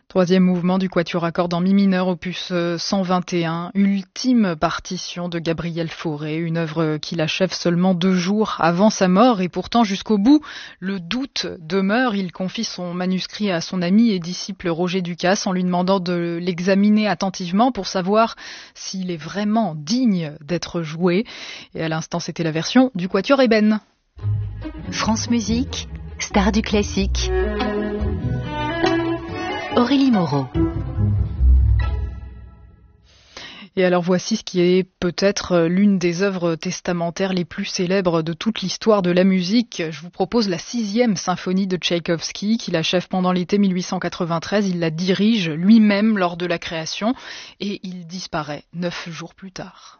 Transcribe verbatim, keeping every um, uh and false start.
Troisième mouvement du quatuor à cordes en mi mineur, opus cent vingt et un, ultime partition de Gabriel Fauré, une œuvre qu'il achève seulement deux jours avant sa mort, et pourtant jusqu'au bout, le doute demeure. Il confie son manuscrit à son ami et disciple Roger Ducasse en lui demandant de l'examiner attentivement pour savoir s'il est vraiment digne d'être joué. Et à l'instant, c'était la version du quatuor Ébène. France Musique, star du classique. Aurélie Moreau. Et alors voici ce qui est peut-être l'une des œuvres testamentaires les plus célèbres de toute l'histoire de la musique. Je vous propose la sixième symphonie de Tchaïkovski qu'il achève pendant l'été mille huit cent quatre-vingt-treize. Il la dirige lui-même lors de la création et il disparaît neuf jours plus tard.